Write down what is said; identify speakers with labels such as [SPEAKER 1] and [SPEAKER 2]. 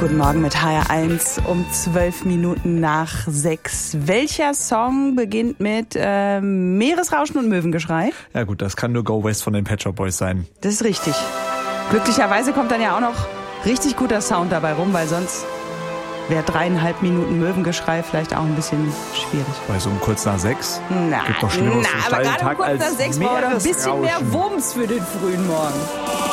[SPEAKER 1] Guten Morgen mit HR1 um 12 Minuten nach 6. Welcher Song beginnt mit Meeresrauschen und Möwengeschrei?
[SPEAKER 2] Ja gut, das kann nur Go West von den Pet Shop Boys sein.
[SPEAKER 1] Das ist richtig. Glücklicherweise kommt dann ja auch noch richtig guter Sound dabei rum, weil sonst wäre 3,5 Minuten Möwengeschrei vielleicht auch ein bisschen schwierig.
[SPEAKER 2] Bei so um kurz nach 6?
[SPEAKER 1] Gibt
[SPEAKER 2] doch Schlimmeres
[SPEAKER 1] aber gerade um kurz nach 6 braucht er ein bisschen mehr Wumms für den frühen Morgen.